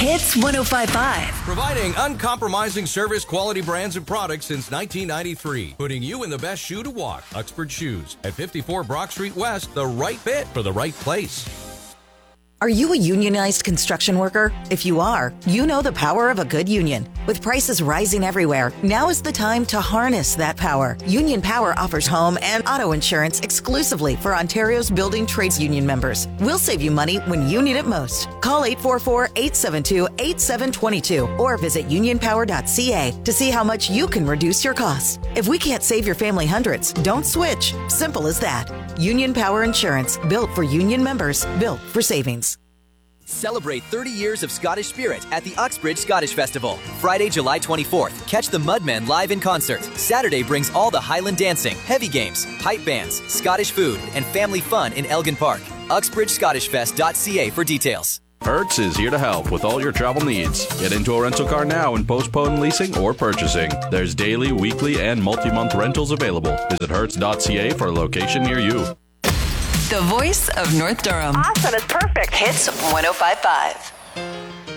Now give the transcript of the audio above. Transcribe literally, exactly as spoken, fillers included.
Hits one oh five point five. Providing uncompromising service, quality brands, and products since nineteen ninety-three. Putting you in the best shoe to walk. Uxbridge Shoes at fifty-four Brock Street West. The right fit for the right place. Are you a unionized construction worker? If you are, you know the power of a good union. With prices rising everywhere, now is the time to harness that power. Union Power offers home and auto insurance exclusively for Ontario's building trades union members. We'll save you money when you need it most. Call eight four four, eight seven two, eight seven two two or visit union power dot c a to see how much you can reduce your costs. If we can't save your family hundreds, don't switch. Simple as that. Union Power Insurance, built for union members, built for savings. Celebrate thirty years of Scottish spirit at the Uxbridge Scottish Festival. Friday, July twenty-fourth, catch the Mudmen live in concert. Saturday brings all the Highland dancing, heavy games, pipe bands, Scottish food, and family fun in Elgin Park. uxbridge scottish fest dot c a for details. Hertz is here to help with all your travel needs. Get into a rental car now and postpone leasing or purchasing. There's daily, weekly, and multi-month rentals available. Visit hertz dot c a for a location near you. The voice of North Durham. Awesome. It's perfect. Hits one oh five point five.